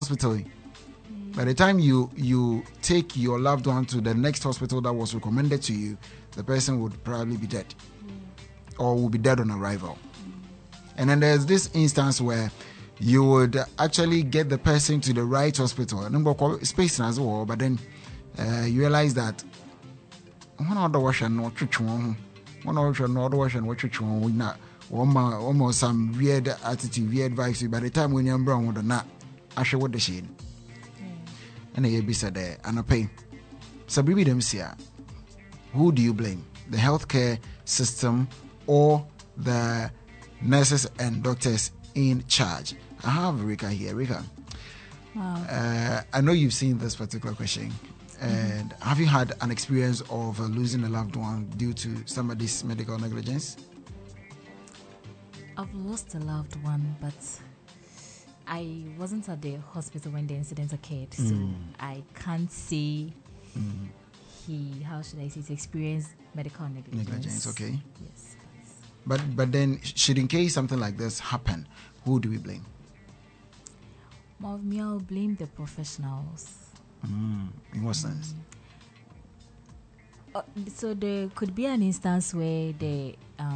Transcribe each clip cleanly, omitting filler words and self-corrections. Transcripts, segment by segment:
hospital. By the time you take your loved one to the next hospital that was recommended to you, the person would probably be dead, or will be dead on arrival. And then there's this instance where you would actually get the person to the right hospital, space as well, but then you realize that one other version or almost some weird attitude, weird vibes. By the time when you're brown with the nut, I show what the shade. And they be said there, and I pay. So, baby, them see, who do you blame? The healthcare system or the nurses and doctors in charge? I have Rika here. Rika, wow. I know you've seen this particular question. And have you had an experience of losing a loved one due to somebody's medical negligence? I've lost a loved one, but I wasn't at the hospital when the incident occurred, so I can't say how should I say, to experience medical negligence. Okay. Yes. But then, should in case something like this happen, who do we blame? More of me, I'll blame the professionals. In what sense? So there could be an instance where the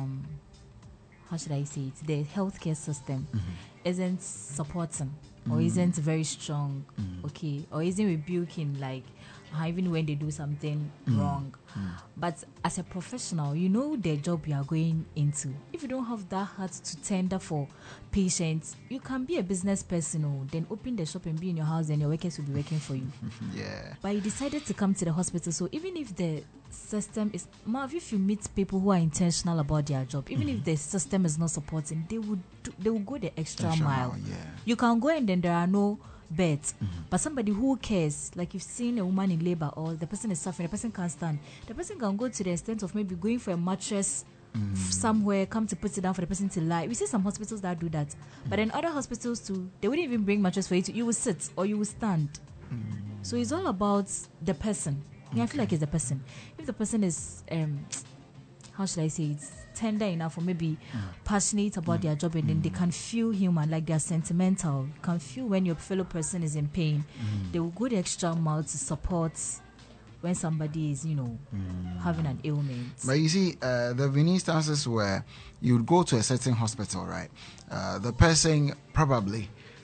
how should I say it? The healthcare system isn't supporting or isn't very strong, okay, or isn't rebuking, like even when they do something wrong. But as a professional, you know the job you are going into. If you don't have that heart to tender for patients, you can be a business person, or then open the shop and be in your house, and your workers will be working for you. Yeah. But you decided to come to the hospital, so even if the system is, if you meet people who are intentional about their job, even if the system is not supporting, they will go the extra mile. Yeah. You can go and then there are no beds, but somebody who cares, like you've seen a woman in labor, or the person is suffering, the person can't stand, the person can go to the extent of maybe going for a mattress somewhere, come to put it down for the person to lie. We see some hospitals that do that, but in other hospitals too, they wouldn't even bring mattress for you to, you will sit or you will stand. So it's all about the person. I feel like it's the person. If the person is how should I say it, tender enough, or maybe passionate about their job, and then they can feel human, like they're sentimental, you can feel when your fellow person is in pain, they will go the extra mile to support when somebody is, having an ailment. But you see, there have been instances where you would go to a certain hospital, right? The person probably,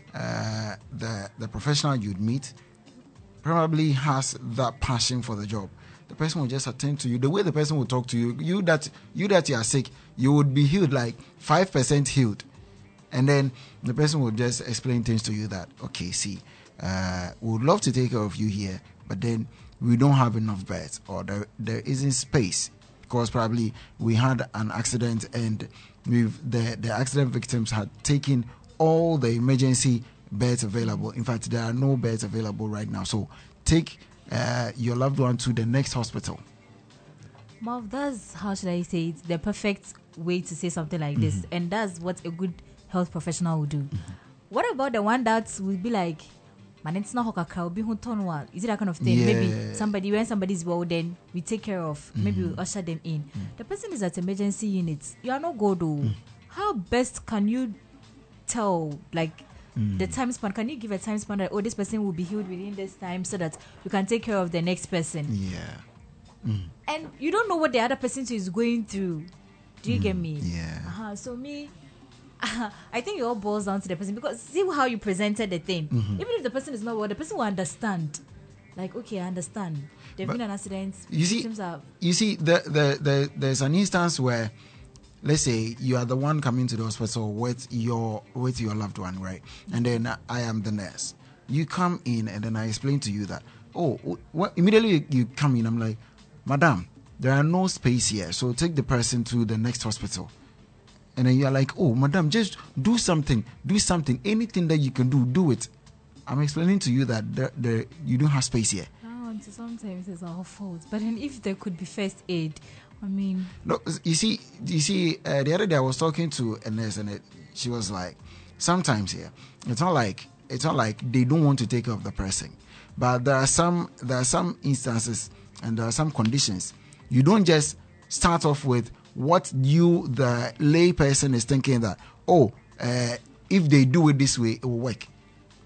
the professional you'd meet, probably has that passion for the job. The person will just attend to you. The way the person will talk to you, you that you are sick, you would be healed, like 5% healed. And then the person will just explain things to you that, okay, see, we would love to take care of you here, but then we don't have enough beds, or there isn't space, because probably we had an accident and the accident victims had taken all the emergency beds available. In fact, there are no beds available right now. So take your loved one to the next hospital. Marv, that's, how should I say it, the perfect way to say something like this. And that's what a good health professional would do. What about the one that will be like, man, it's not Hokaka, is it that kind of thing? Yeah. Maybe when somebody's well, then we take care of, maybe we usher them in. The person is at emergency unit. You are not good, though. How best can you tell, like, the time span? Can you give a time span that, this person will be healed within this time, so that you can take care of the next person? Yeah. And you don't know what the other person is going through. Do you get me? Yeah. So me, I think it all boils down to the person, because see how you presented the thing. Even if the person is not well, the person will understand. Like, okay, I understand. There's been an accident. You see, there's an instance where, let's say you are the one coming to the hospital with your loved one, right? And then I am the nurse. You come in, and then I explain to you that, immediately you come in, I'm like, Madam, there are no space here, so take the person to the next hospital. And then you're like, Madam, just do something, anything that you can do it. I'm explaining to you that you don't have space here. So sometimes it's our fault, but then if there could be first aid, I mean, no. You see, the other day I was talking to a nurse, and she was like, sometimes here, it's not like they don't want to take care of the person, but there are some instances and there are some conditions. You don't just start off with what you, the lay person, is thinking that, if they do it this way, it will work.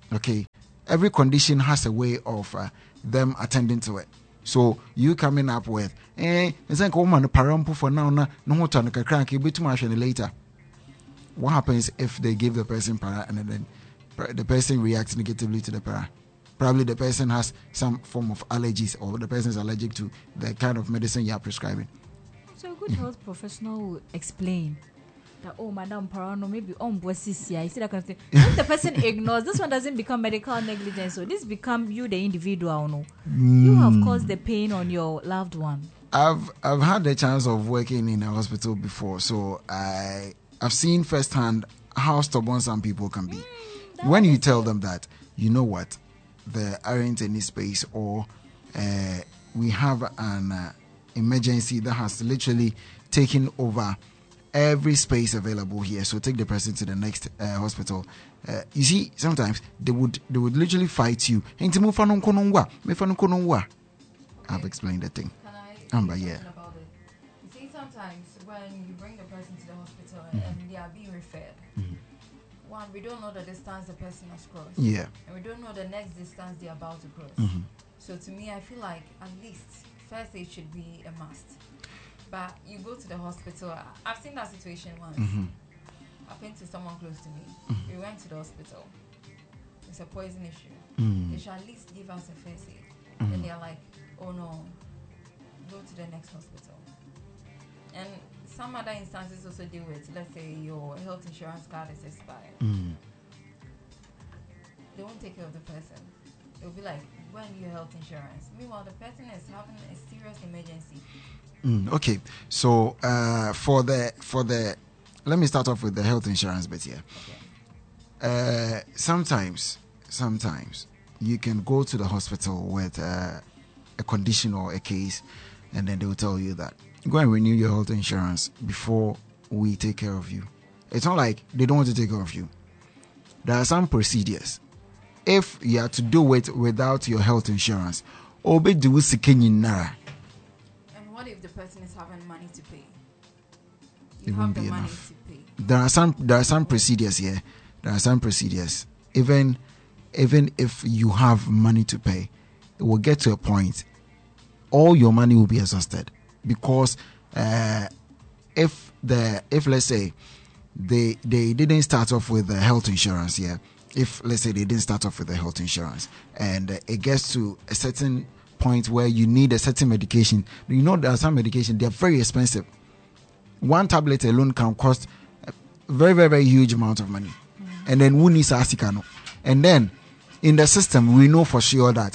Okay, every condition has a way of them attending to it. So you coming up with, it's like woman parampo for now, no hotan cranky, bit too much later. What happens if they give the person para and then the person reacts negatively to the para? Probably the person has some form of allergies, or the person is allergic to the kind of medicine you are prescribing. So a good health professional will explain that, oh, Madam Parano, maybe on Boisisia. You see that kind of thing. If the person ignores, this one doesn't become medical negligence. So this become you, the individual. No, you have caused the pain on your loved one. I've had the chance of working in a hospital before, so I've seen firsthand how stubborn some people can be. When you tell them that, you know what, there aren't any space, or we have an emergency that has literally taken over every space available here, so take the person to the next hospital. You see, sometimes they would literally fight you. I've explained the thing. Amber, yeah. About it. You see, sometimes when you bring the person to the hospital and they are being referred, one, we don't know the distance the person has crossed. Yeah. And we don't know the next distance they're about to cross. So to me, I feel like at least first aid should be a must. But you go to the hospital. I've seen that situation once. Happened to someone close to me. We went to the hospital. It's a poison issue. They should at least give us a first aid. And they're like, oh no, go to the next hospital. And some other instances also deal with, let's say your health insurance card is expired. They won't take care of the person. It'll be like, when your health insurance? Meanwhile, the person is having a serious emergency. Okay, so for the let me start off with the health insurance bit here. Okay. Sometimes you can go to the hospital with a condition or a case, and then they will tell you that go and renew your health insurance before we take care of you. It's not like they don't want to take care of you. There are some procedures. If you are to do it without your health insurance, obe do nara. And what if the person is having money to pay? It won't be enough. There are some procedures here. There are some procedures. Even if you have money to pay, it will get to a point. All your money will be exhausted, because if let's say they didn't start off with the health insurance here. If let's say they didn't start off with the health insurance, and it gets to a certain point where you need a certain medication, you know there are some medication, they are very expensive. One tablet alone can cost a very, very, very huge amount of money. And then who needs asikano? And then in the system, we know for sure that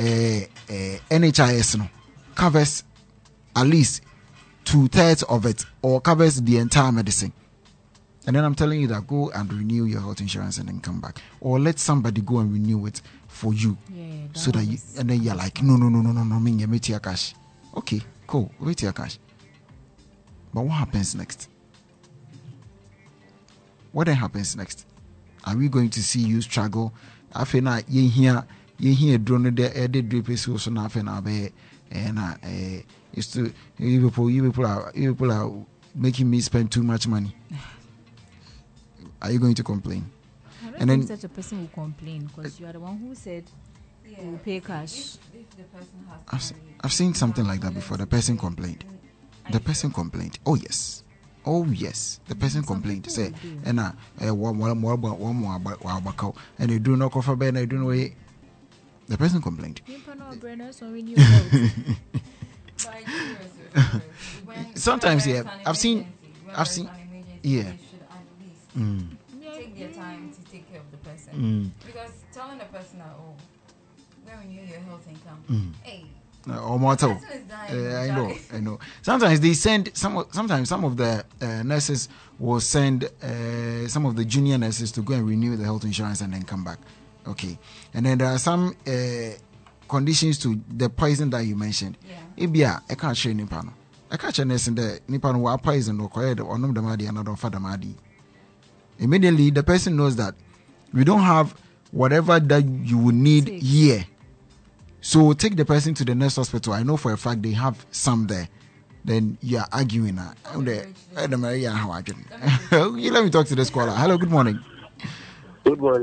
NHIS covers at least 2/3 of it, or covers the entire medicine. And then I'm telling you that go and renew your health insurance and then come back, or let somebody go and renew it for you, so that you, and then you're like, no, me your cash. Okay, cool, wait your cash. But what happens next? What then happens next? Are we going to see you struggle? I feel like you hear drone there, drip is also not and it's to you people are making me spend too much money. Are you going to complain? I don't think such a person will complain, because you are the one who said you will pay cash. If the person has I've seen something like that before. The person complained. The person complained. Oh yes. The person complained. Say, and one more, and they do not cover bed. I don't know. The person complained. Sometimes, yeah, I've seen, yeah. Take their time to take care of the person, because telling the person that, oh, when we renew your health income, hey, or mortal. I know. Sometimes they send sometimes some of the nurses will send some of the junior nurses to go and renew the health insurance and then come back. Okay, and then there are some conditions to the poison that you mentioned. Ibia, I can't share nipano. I can't share nurse in the nipano wa poison or koyed or nom the madi and not father madi. Immediately, the person knows that we don't have whatever that you would need here. So take the person to the next hospital. I know for a fact they have some there. Then you are arguing. Let me talk to the scholar. Hello, good morning. Good morning.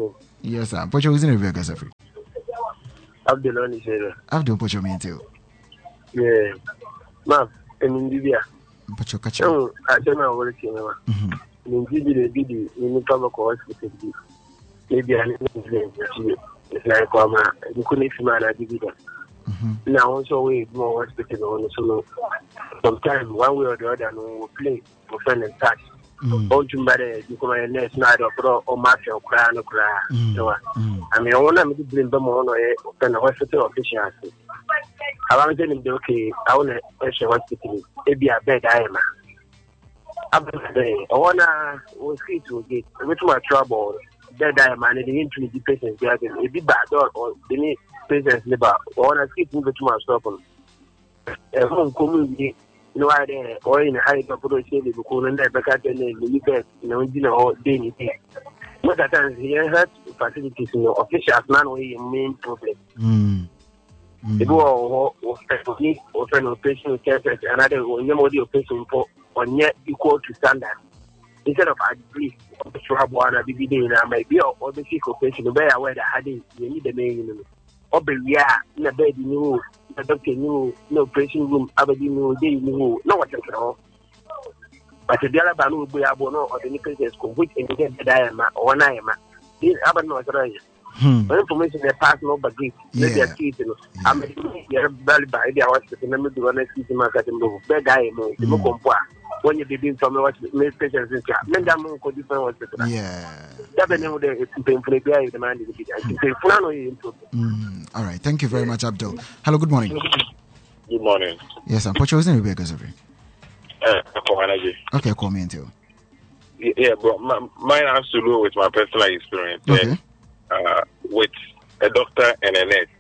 Yes, sir. Pocho who's in review, Gasafri. Abdul is here. Abdul Pocho me too. Yeah. Ma, and in Libya. Pocho catch Oh, I don't know what it's in. In Libya, in the tobacco hospital. Maybe I need to it's like you couldn't see my idea. Now, also, we more hospital on so sometimes one way or the other, we play for friend and touch. Oh, you matter, you come and next night or mafia or crown or cry. I mean, I want to blame them on a hospital officials. I want to tell them, okay, I want to hospital. Maybe a bed I am. I want to see to get a little more trouble. That I am managing to the patients. They are a bit bad or they need patients labor. I want to keep moving to my stop. A home community. No idea, or in a high population, the Kuku and the Bacatan and the US, or daily. Most of the times, here has facilities, officials, man, main problem. The go or friend of patient care, another or no patient for on yet equal to standard. Instead of agree of the trouble and a BB day, I might be or the sick patient, where I had it, you need the main. Obe ya na bed new the doctor new no operation room abadi new day new no what you know but the other banu be abono or the patients go which in the diama or naima this abadi no right information they pass no baggage maybe a kid you know I'm very by the hospital na me do na see ma ka tembo be guy mo mo kompo when you didn't tell me what make patients in care men da mo ko different hospital that be no the painful be the man is painful. All right, thank you very much, Abdul. Hello, good morning. Good morning. Yes, I'm Pocho. Isn't Rebecca Zafri? Okay, call me until. Yeah, but mine has to do with my personal experience. Okay. With a doctor and a nurse.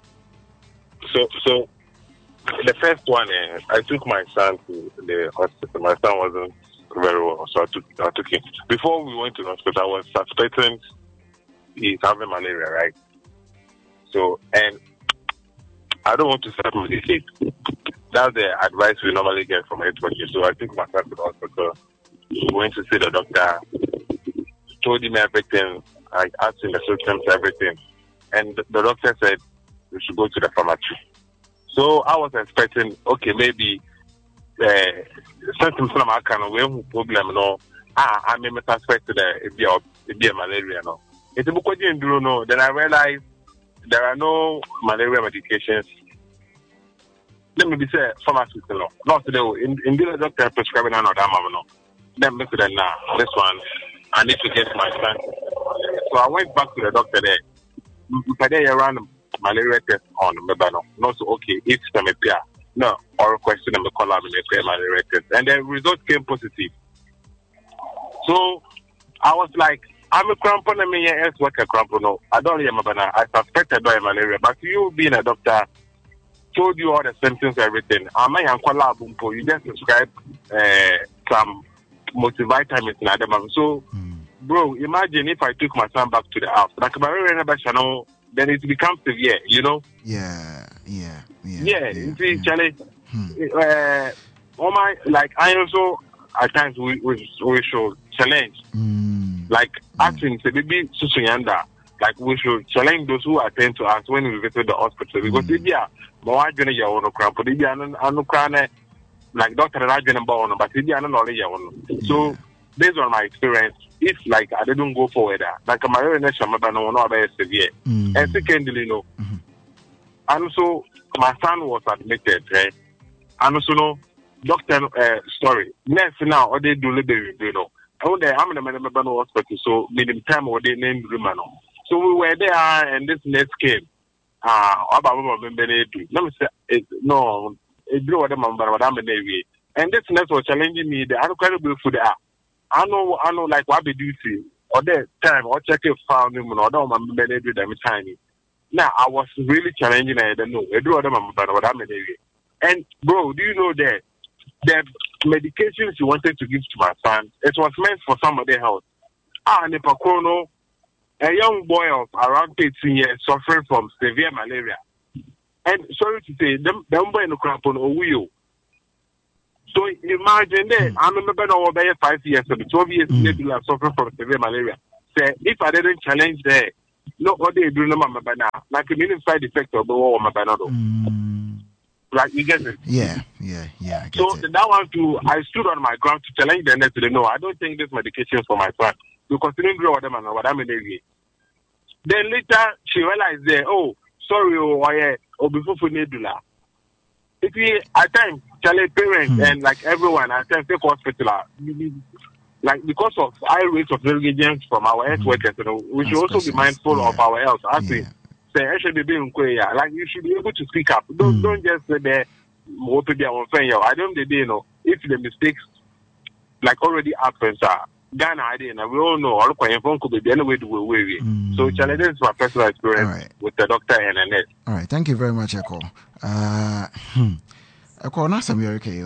So the first one, I took my son to the hospital. My son wasn't very well, so I took him. Before we went to the hospital, I was suspecting he's having malaria, right? So, and I don't want to self-medicate. That's the advice we normally get from everybody. So I took my son to the hospital. We went to see the doctor. Told him everything. I asked him the symptoms, everything. And the doctor said we should go to the pharmacy. So I was expecting, okay, maybe symptoms from our kind of problem, no. I may suspect that it be a malaria, no. It's a book no. Then I realized there are no malaria medications. Let me be say pharmacist, no. Not today. In the doctor prescribing another no. Then look at now. This one, I need to get my son. So I went back to the doctor there. Today I ran malaria test on Mebano. Not so okay, if some appear. No, or question them call out and malaria test. And the result came positive. So I was like, I'm a crampon and me else work a crampon. No, I don't remember. I suspected by malaria, but you being a doctor told you all the symptoms, everything. I may call you just prescribe some multivitamins in Adam. So, bro, imagine if I took my son back to the house, like malaria channel, then it becomes severe, you know? Yeah. You see, Charlie, like I also at times we should challenge. Like asking maybe Susuyanda, like we should challenge those who attend to us when we visit the hospital because if you are more than your own crap, but if you are like Dr. Rajan and Bono, but if you are not your own. So based on my experience, if like I didn't go forward, like my relation, no very severe. And secondly, no. And so my son was admitted, right? And also no doctor story. Next now, or they do little, you know. I'm in the Mebano hospital, so medium time or they named Rumano. So we were there, and this nurse came. Let me say, no, it blew them on Baradam and Navy. And this nurse was challenging me. The incredible food. I know, like what we do see, or that time, or check if found him, or don't remember them tiny. Now, I was really challenging, I don't know. It blew them on Baradam and Navy. And, bro, do you know that? The medications you wanted to give to my son, it was meant for somebody else. Nepakono, a young boy of around 18 years suffering from severe malaria. And sorry to say, them boy in the crampon or wheel. So imagine that I remember now 5 years, 12 years maybe suffering from severe malaria. Say if I didn't challenge there, no other do no mama bana. Like a meaning side effect of the mama bana. Like you get it? Yeah. I get So it. that one too, I stood on my ground to challenge the nurse to no, I don't think this medication is for my son. Because didn't grow with them and what I'm in the Then later she realized that, oh, sorry, before for Nedula. If we at times challenge parents and like everyone at times take hospital, like because of high rates of negligence from our health workers, we should also be mindful of our health. As we say, I should be being clear. Like you should be able to speak up. Don't just say there. I don't if the mistakes like already happened, Ghana idea, and we all know all phone could be any way to way. So challenges is my personal experience with the doctor and the nurse. All right, thank you very much, Echo. Echo, not some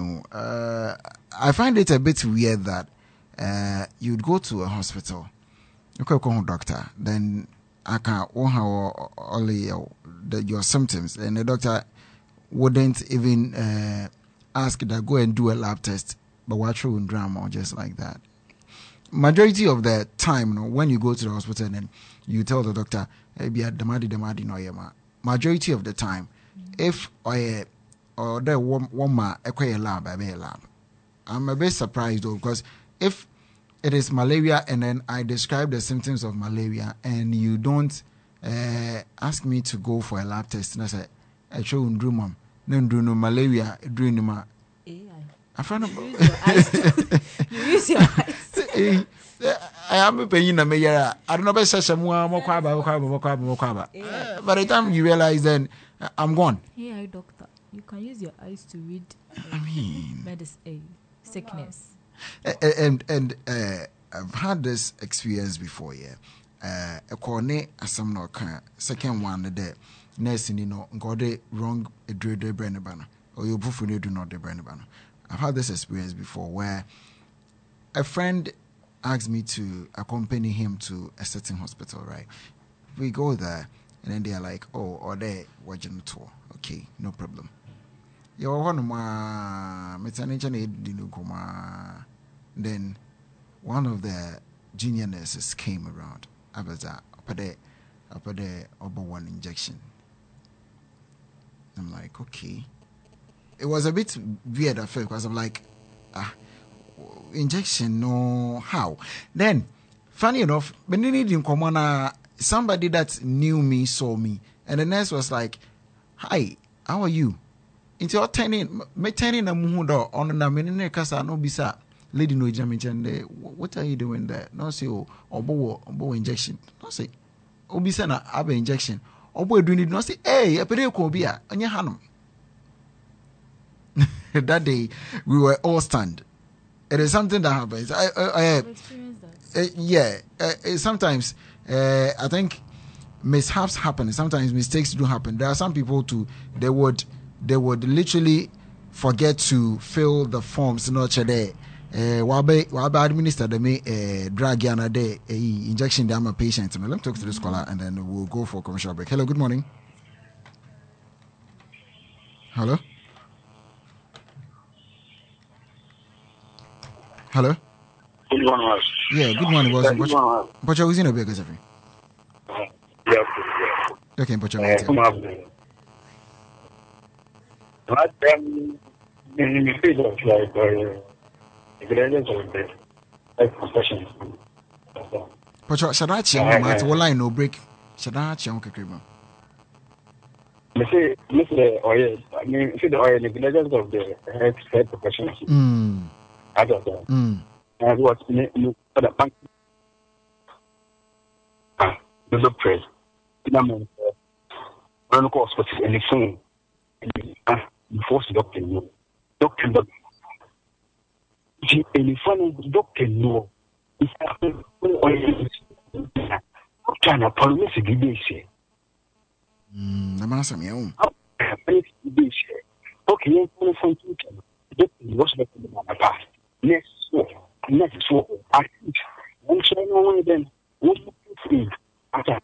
I find it a bit weird that you'd go to a hospital, you could call a doctor, then I can't only your symptoms, and the doctor wouldn't even ask that go and do a lab test, but watch through drama or just like that. Majority of the time, when you go to the hospital and you tell the doctor, majority of the time, if or there one lab, I'm a bit surprised though, because if it is malaria and then I describe the symptoms of malaria and you don't ask me to go for a lab test, and I say, I show you no malaria, I found you use your eyes. I am a pain in a mayor. I don't know about such a more by the time you realize, then I'm gone. Hey, doctor, you can use your eyes to read medicine, sickness. And I've had this experience before, a cornet, as some no can, second one the day, nursing, got it wrong, a dread brand banner, or your buffet do not the brand banner. I've had this experience before where a friend asked me to accompany him to a certain hospital, right? We go there, and then they are like, oh, or they watching the tour. Okay, no problem. You're one of my then one of the junior nurses came around. I was up there, over one injection. I'm like, okay. It was a bit weird at first because I'm like, injection, no, how? Then, funny enough, somebody that knew me saw me, and the nurse was like, hi, how are you? Into your turning a muhudo on the minute casa no bisa lady no jamin. What are you doing there? No say obo injection. No say obisa na abe injection. Obo doing it. No say hey, a period bia on your hanum. That day we were all stunned. It is something that happens. I experienced that. Sometimes I think mishaps happen. Sometimes mistakes do happen. There are some people too. They would literally forget to fill the forms. Not today. Wabe administer the drug yana day injection. I'm a patient. Let me talk to the scholar and then we'll go for commercial break. Hello. Good morning. Hello. Hello. Good morning. Yeah, good morning, boss. But you're using a big everything. Okay, but you're come up. But in the field of like the gradient of the profession. But you're Shadachi, line no break. Shadachi, Uncle Cribble. Say, oil. I mean, see the oil, the gradient of the health professionals. I don't know. And what for the bank? The doctor. I'm going to hospital and the phone. Before the doctor no. Doctor, any phone doctor no. It's trying to promise a good day. I'm asking you. Okay, you're going to find you. What's the past? Next, I think one channel then what you after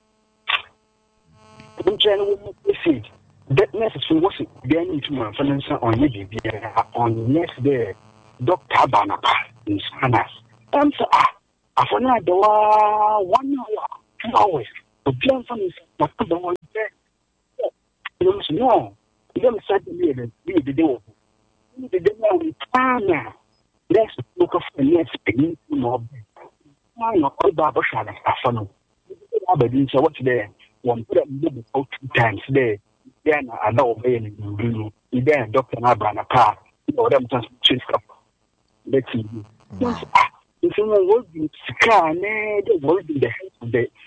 one channel feed that necessary was then to my financial on maybe on next day Dr. Banapa in Spanish. I for now 1 hour, 2 hours, Obian from is not the one there. You know, you don't say the day. The day we plan. Let's look for the next thing more. I know all Baba Shana. I follow. Aberdeen, so what's there? One put up 2 times there. Then I know obeying you. Then Dr. Abraham car. You know, them just change up. Let's see. If you know what you scan, they will be the head of the.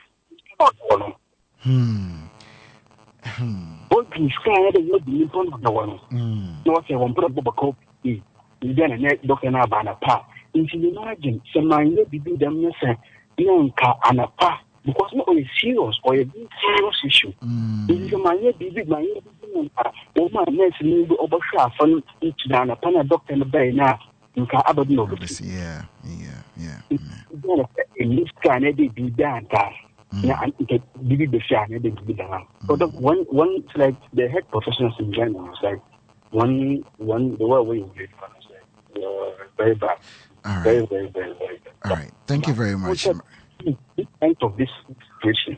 What you scan, they will be in front of the one. No, I won't put up a copy. Then a net Dr. Abraham car. If you imagine, some mind will be them, yes, and a pa. Because not only serious or a big serious issue. If you might be big, my next need to overshare from each down upon a doctor in the bay now. You can have no. Yeah. In this kind of be done, and it can be the shine, it be done. But one, like the head professionals in general, is like one, the way we very bad. All right. Very bad. All right. Thank you very much. Treatment of this situation.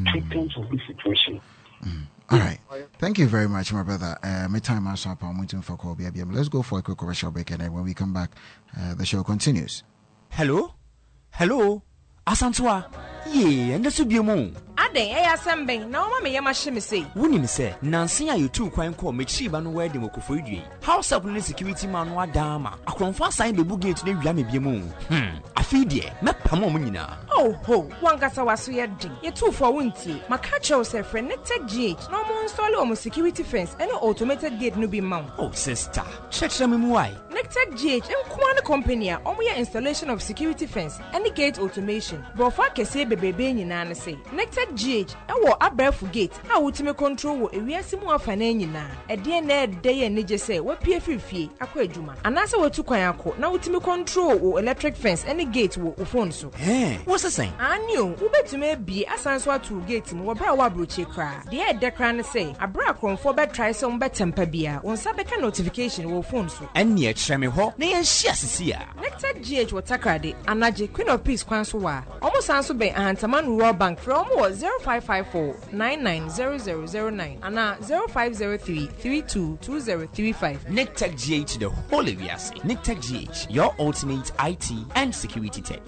All right. Thank you very much, my brother. My time is up. I'm waiting for call. Let's go for a quick commercial break, and then when we come back, the show continues. Hello? Asantua? Yeah, and the Subiumu. Aden, assemble. No, mamma, you must say. Wouldn't say, Nancy, you two quite call me cheap and where the Mokofudi. House up in the security man, what dama. I can't find sign the boogie to the Yami Biamu. I feed ye, not Pamomina. Oh, ho, one gasa was so yet. You're two for winty. My catcher was a friend, Nectec GH. No more install almost security fence, and automated gate no be mount. Oh, sister, check them why. Nectec GH and Kwana Company are only installation of security fence and the gate automation. But for I say, baby, in Nana say, Nectec GH, I will abrefu gate. How would you control a real similar fanana? A DNA day and Nija say, what PF fee, a quadruma. And as I were to Quayako, now would you control or electric fence and the gate will phone so. Eh, what's the same? I knew, who bet to me be as answer to gate him or Brawabruche cry. The air decran say, a bracron for bed try some bed temper beer, on Sabeka notification will phone so. And yet, Shammy Ho, nay, and she has a Nectec GH will tackle Anaji, Queen of Peace Quansoa. Almost answer by Antaman Rural Bank from 0554 990009 and 0503 322035. Nectec GH, the Holy Viasi. Nectec GH, your ultimate IT and security tech.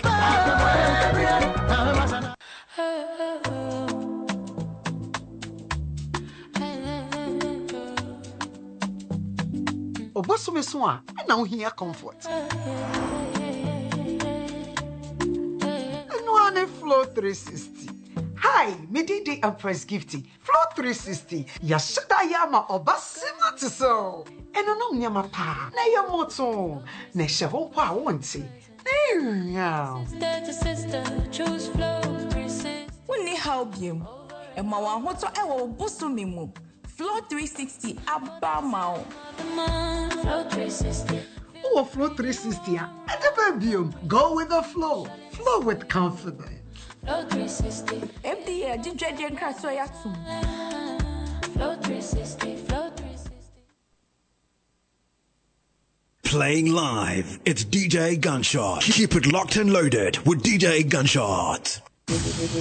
Obosume so a na wo hia comfort. No ane Flow 360. Hi, me DJ Empress Gifty. Flow 360. Ya shada yama obasima to so. Eno no nyama pa. Na ya moto. Na she ho pa wonti. Yeah. Sister, choose Flow 360. Woni help you. E ma wa hoto e wo bosume mu. Flow 360 abamao. Flow 360. Oh, Flow 360. Go with the flow. Flow with confidence. Flow 360. MDA, Jijay Krasoyatu. Flow 360. Flow 360. Playing live, it's DJ Gunshot. Keep it locked and loaded with DJ Gunshot.